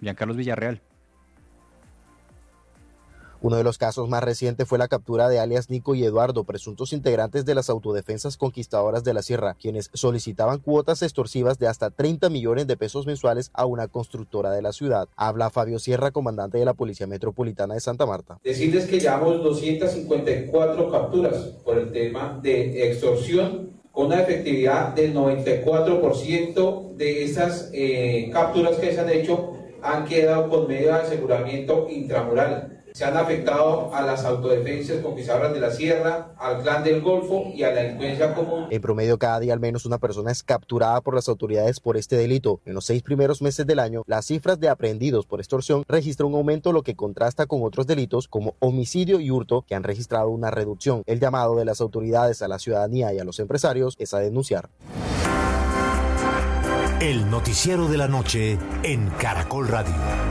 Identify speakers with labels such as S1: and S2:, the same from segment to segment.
S1: Giancarlos Villarreal.
S2: Uno de los casos más recientes fue la captura de alias Nico y Eduardo, presuntos integrantes de las autodefensas conquistadoras de la Sierra, quienes solicitaban cuotas extorsivas de hasta 30 millones de pesos mensuales a una constructora de la ciudad. Habla Fabio Sierra, comandante de la Policía Metropolitana de Santa Marta.
S3: Decirles que llevamos 254 capturas por el tema de extorsión, con una efectividad del 94% de esas capturas que se han hecho han quedado con medio de aseguramiento intramural. Se han afectado a las autodefensas conquistadoras de la Sierra, al Clan del Golfo y a la delincuencia común.
S2: En promedio, cada día al menos una persona es capturada por las autoridades por este delito. En los 6 primeros meses del año, las cifras de aprehendidos por extorsión registran un aumento, lo que contrasta con otros delitos como homicidio y hurto, que han registrado una reducción. El llamado de las autoridades a la ciudadanía y a los empresarios es a denunciar.
S4: El noticiero de la noche en Caracol Radio.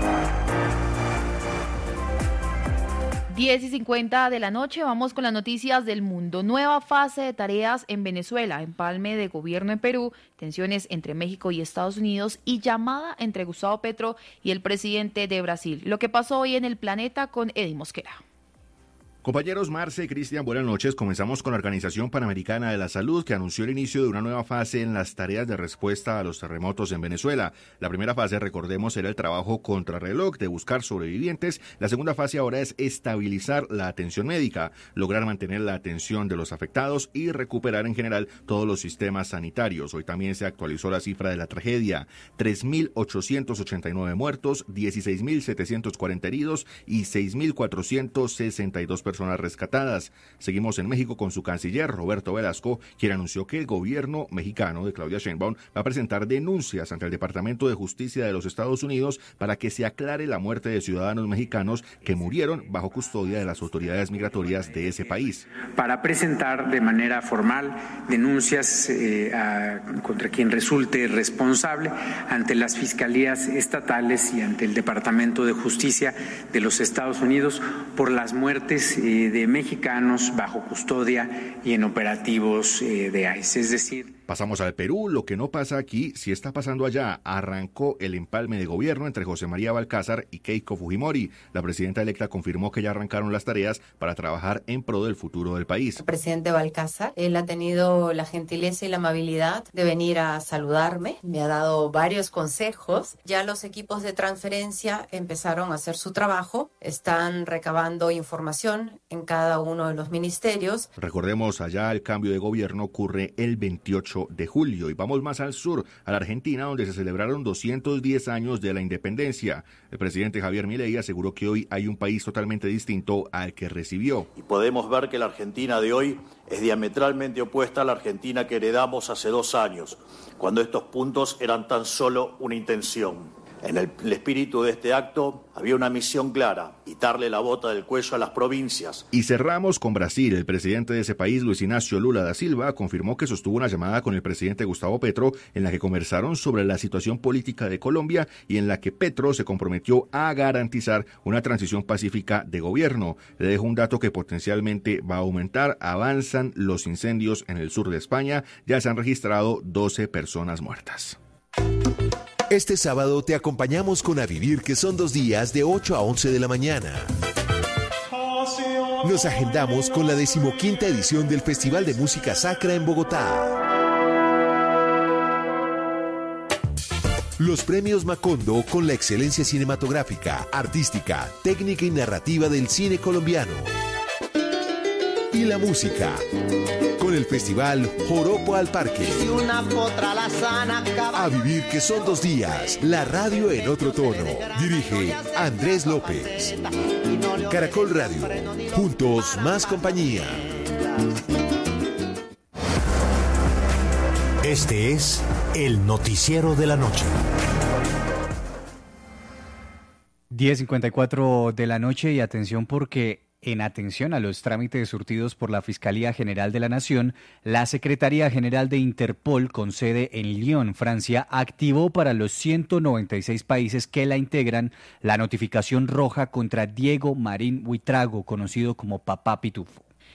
S5: 10:50 de la noche, vamos con las noticias del mundo. Nueva fase de tareas en Venezuela, empalme de gobierno en Perú, tensiones entre México y Estados Unidos y llamada entre Gustavo Petro y el presidente de Brasil. Lo que pasó hoy en El Planeta con Eddie Mosquera.
S6: Compañeros Marce y Cristian, buenas noches. Comenzamos con la Organización Panamericana de la Salud, que anunció el inicio de una nueva fase en las tareas de respuesta a los terremotos en Venezuela. La primera fase, recordemos, era el trabajo contrarreloj de buscar sobrevivientes. La segunda fase ahora es estabilizar la atención médica, lograr mantener la atención de los afectados y recuperar en general todos los sistemas sanitarios. Hoy también se actualizó la cifra de la tragedia: 3.889 muertos, 16.740 heridos y 6.462 personas rescatadas. Seguimos en México con su canciller Roberto Velasco, quien anunció que el gobierno mexicano de Claudia Sheinbaum va a presentar denuncias ante el Departamento de Justicia de los Estados Unidos para que se aclare la muerte de ciudadanos mexicanos que murieron bajo custodia de las autoridades migratorias de ese país.
S7: Para presentar de manera formal denuncias contra quien resulte responsable ante las fiscalías estatales y ante el Departamento de Justicia de los Estados Unidos por las muertes de mexicanos bajo custodia y en operativos de ICE, es decir...
S6: Pasamos al Perú. Lo que no pasa aquí, sí está pasando allá. Arrancó el empalme de gobierno entre José María Balcázar y Keiko Fujimori. La presidenta electa confirmó que ya arrancaron las tareas para trabajar en pro del futuro del país.
S8: El presidente Balcázar, él ha tenido la gentileza y la amabilidad de venir a saludarme. Me ha dado varios consejos. Ya los equipos de transferencia empezaron a hacer su trabajo. Están recabando información en cada uno de los ministerios.
S6: Recordemos, allá el cambio de gobierno ocurre el 28 de julio. Y vamos más al sur, a la Argentina, donde se celebraron 210 años de la independencia. El presidente Javier Milei aseguró que hoy hay un país totalmente distinto al que recibió.
S9: Y podemos ver que la Argentina de hoy es diametralmente opuesta a la Argentina que heredamos hace 2 años, cuando estos puntos eran tan solo una intención. En el espíritu de este acto había una misión clara: quitarle la bota del cuello a las provincias.
S6: Y cerramos con Brasil. El presidente de ese país, Luis Inácio Lula da Silva, confirmó que sostuvo una llamada con el presidente Gustavo Petro en la que conversaron sobre la situación política de Colombia y en la que Petro se comprometió a garantizar una transición pacífica de gobierno. Le dejo un dato que potencialmente va a aumentar. Avanzan los incendios en el sur de España. Ya se han registrado 12 personas muertas.
S4: Este sábado te acompañamos con A Vivir, que son 2 días de 8 a 11 de la mañana. Nos agendamos con la 15ª edición del Festival de Música Sacra en Bogotá. Los premios Macondo con la excelencia cinematográfica, artística, técnica y narrativa del cine colombiano. Y la música, con el festival Joropo al Parque. A Vivir, que son 2 días, la radio en otro tono. Dirige Andrés López. Caracol Radio, juntos más compañía. Este es el noticiero de la noche.
S1: 10:54 de la noche, y atención porque en atención a los trámites surtidos por la Fiscalía General de la Nación, la Secretaría General de Interpol, con sede en Lyon, Francia, activó para los 196 países que la integran la notificación roja contra Diego Marín Buitrago, conocido como Papá Pitufo.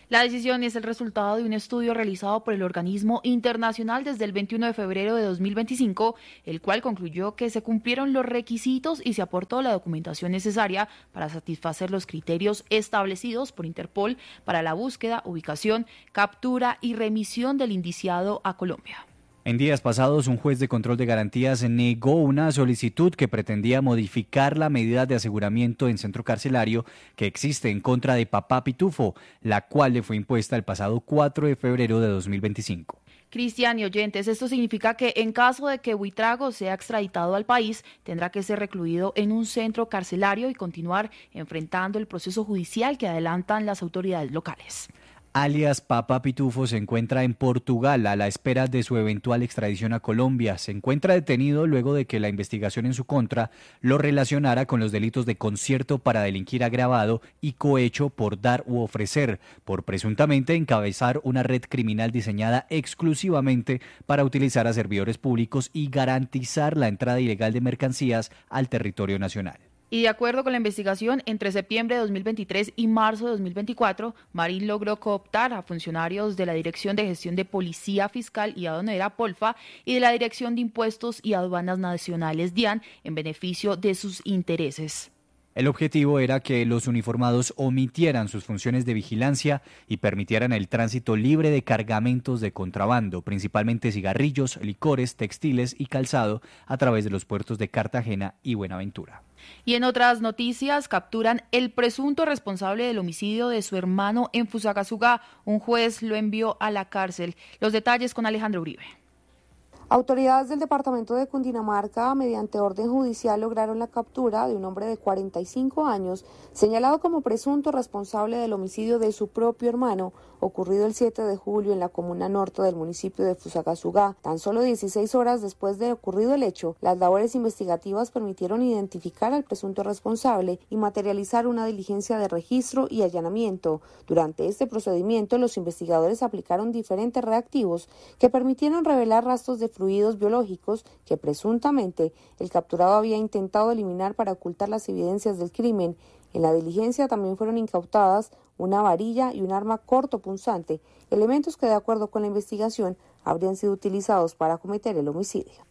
S5: La decisión es el resultado de un estudio realizado por el organismo internacional desde el 21 de febrero de 2025, el cual concluyó que se cumplieron los requisitos y se aportó la documentación necesaria para satisfacer los criterios establecidos por Interpol para la búsqueda, ubicación, captura y remisión del indiciado a Colombia.
S1: En días pasados, un juez de control de garantías negó una solicitud que pretendía modificar la medida de aseguramiento en centro carcelario que existe en contra de Papá Pitufo, la cual le fue impuesta el pasado 4 de febrero de 2025.
S5: Cristian y oyentes, esto significa que en caso de que Buitrago sea extraditado al país, tendrá que ser recluido en un centro carcelario y continuar enfrentando el proceso judicial que adelantan las autoridades locales.
S1: Alias Papá Pitufo se encuentra en Portugal a la espera de su eventual extradición a Colombia. Se encuentra detenido luego de que la investigación en su contra lo relacionara con los delitos de concierto para delinquir agravado y cohecho por dar u ofrecer, por presuntamente encabezar una red criminal diseñada exclusivamente para utilizar a servidores públicos y garantizar la entrada ilegal de mercancías al territorio nacional.
S5: Y de acuerdo con la investigación, entre septiembre de 2023 y marzo de 2024, Marín logró cooptar a funcionarios de la Dirección de Gestión de Policía Fiscal y Aduanera, Polfa, y de la Dirección de Impuestos y Aduanas Nacionales, DIAN, en beneficio de sus intereses.
S1: El objetivo era que los uniformados omitieran sus funciones de vigilancia y permitieran el tránsito libre de cargamentos de contrabando, principalmente cigarrillos, licores, textiles y calzado, a través de los puertos de Cartagena y Buenaventura.
S5: Y en otras noticias, capturan el presunto responsable del homicidio de su hermano en Fusagasugá. Un juez lo envió a la cárcel. Los detalles con Alejandro Uribe.
S10: Autoridades del departamento de Cundinamarca, mediante orden judicial, lograron la captura de un hombre de 45 años, señalado como presunto responsable del homicidio de su propio hermano, ocurrido el 7 de julio en la comuna norte del municipio de Fusagasugá. Tan solo 16 horas después de ocurrido el hecho, las labores investigativas permitieron identificar al presunto responsable y materializar una diligencia de registro y allanamiento. Durante este procedimiento, los investigadores aplicaron diferentes reactivos que permitieron revelar rastros de fluidos biológicos que presuntamente el capturado había intentado eliminar para ocultar las evidencias del crimen. En la diligencia también fueron incautadas una varilla y un arma cortopunzante, elementos que de acuerdo con la investigación habrían sido utilizados para cometer el homicidio.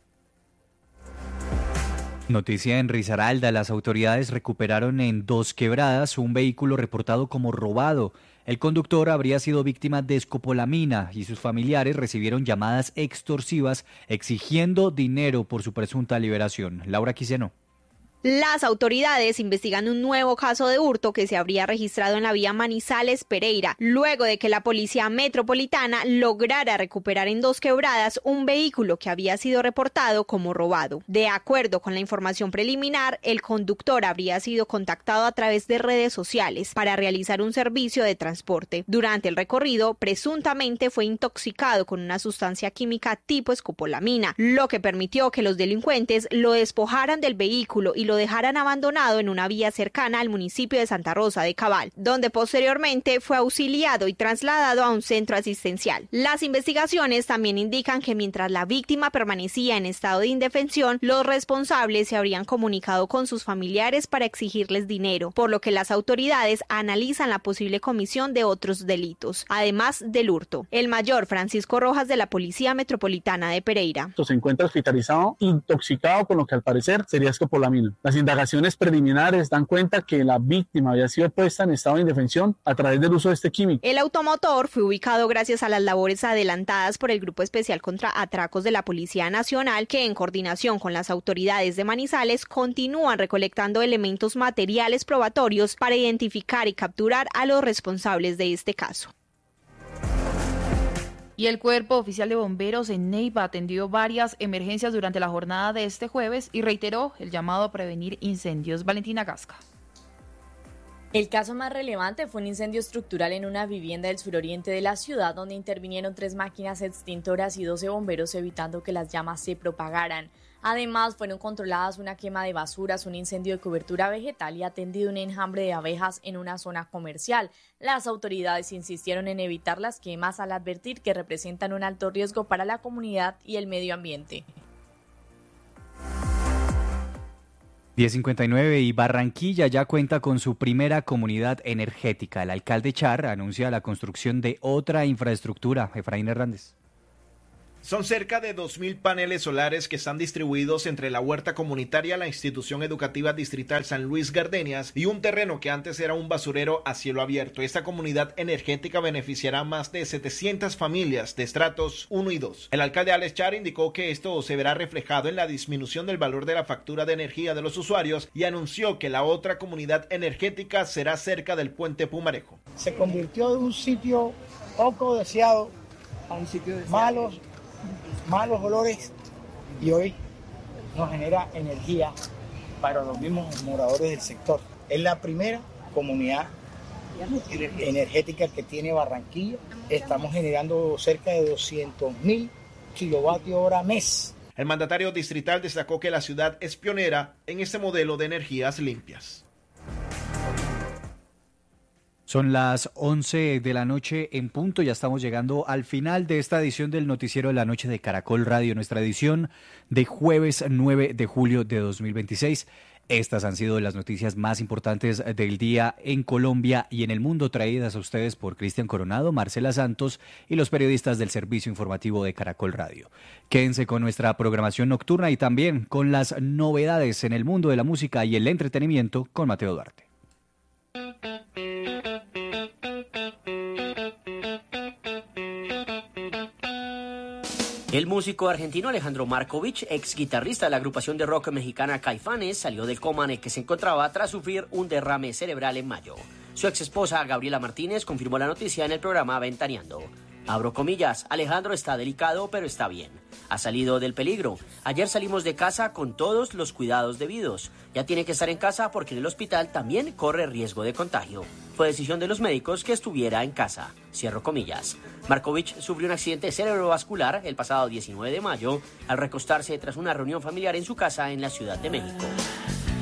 S1: Noticia en Risaralda, las autoridades recuperaron en Dos Quebradas un vehículo reportado como robado. El conductor habría sido víctima de escopolamina y sus familiares recibieron llamadas extorsivas exigiendo dinero por su presunta liberación. Laura Quiseno.
S11: Las autoridades investigan un nuevo caso de hurto que se habría registrado en la vía Manizales-Pereira, luego de que la Policía Metropolitana lograra recuperar en Dos Quebradas un vehículo que había sido reportado como robado. De acuerdo con la información preliminar, el conductor habría sido contactado a través de redes sociales para realizar un servicio de transporte. Durante el recorrido, presuntamente fue intoxicado con una sustancia química tipo escopolamina, lo que permitió que los delincuentes lo despojaran del vehículo y lo dejaran abandonado en una vía cercana al municipio de Santa Rosa de Cabal, donde posteriormente fue auxiliado y trasladado a un centro asistencial. Las investigaciones también indican que mientras la víctima permanecía en estado de indefensión, los responsables se habrían comunicado con sus familiares para exigirles dinero, por lo que las autoridades analizan la posible comisión de otros delitos, además del hurto. El mayor Francisco Rojas de la Policía Metropolitana de Pereira.
S12: Se encuentra hospitalizado, intoxicado con lo que al parecer sería escopolamina. Las indagaciones preliminares dan cuenta que la víctima había sido puesta en estado de indefensión a través del uso de este químico.
S11: El automotor fue ubicado gracias a las labores adelantadas por el Grupo Especial contra Atracos de la Policía Nacional, que en coordinación con las autoridades de Manizales continúan recolectando elementos materiales probatorios para identificar y capturar a los responsables de este caso.
S5: Y el Cuerpo Oficial de Bomberos en Neiva atendió varias emergencias durante la jornada de este jueves y reiteró el llamado a prevenir incendios. Valentina Gasca.
S13: El caso más relevante fue un incendio estructural en una vivienda del suroriente de la ciudad, donde intervinieron 3 máquinas extintoras y 12 bomberos, evitando que las llamas se propagaran. Además, fueron controladas una quema de basuras, un incendio de cobertura vegetal y atendido un enjambre de abejas en una zona comercial. Las autoridades insistieron en evitar las quemas al advertir que representan un alto riesgo para la comunidad y el medio ambiente.
S1: 10:59 y Barranquilla ya cuenta con su primera comunidad energética. El alcalde Char anuncia la construcción de otra infraestructura. Efraín Hernández.
S14: Son cerca de 2.000 paneles solares que están distribuidos entre la huerta comunitaria, la institución educativa distrital San Luis Gardenias y un terreno que antes era un basurero a cielo abierto. Esta comunidad energética beneficiará a más de 700 familias de estratos 1 y 2. El alcalde Alex Char indicó que esto se verá reflejado en la disminución del valor de la factura de energía de los usuarios y anunció que la otra comunidad energética será cerca del puente Pumarejo.
S15: Se convirtió de un sitio poco deseado a un sitio deseado. Malos olores, y hoy nos genera energía para los mismos moradores del sector. Es la primera comunidad energética que tiene Barranquilla. Estamos generando cerca de 200.000 kilovatios hora mes.
S14: El mandatario distrital destacó que la ciudad es pionera en este modelo de energías limpias.
S1: Son las 11 de la noche en punto, ya estamos llegando al final de esta edición del Noticiero de la Noche de Caracol Radio, nuestra edición de jueves 9 de julio de 2026. Estas han sido las noticias más importantes del día en Colombia y en el mundo, traídas a ustedes por Cristian Coronado, Marcela Santos y los periodistas del Servicio Informativo de Caracol Radio. Quédense con nuestra programación nocturna y también con las novedades en el mundo de la música y el entretenimiento con Mateo Duarte.
S16: El músico argentino Alejandro Markovich, ex guitarrista de la agrupación de rock mexicana Caifanes, salió del coma en el que se encontraba tras sufrir un derrame cerebral en mayo. Su ex esposa Gabriela Martínez confirmó la noticia en el programa Ventaneando. Abro comillas, Alejandro está delicado pero está bien. Ha salido del peligro. Ayer salimos de casa con todos los cuidados debidos. Ya tiene que estar en casa porque en el hospital también corre riesgo de contagio. Fue decisión de los médicos que estuviera en casa. Cierro comillas. Markovich sufrió un accidente cerebrovascular el pasado 19 de mayo al recostarse tras una reunión familiar en su casa en la Ciudad de México.